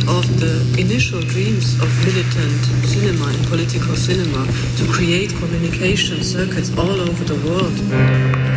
of the initial dreams of militant cinema and political cinema to create communication circuits all over the world.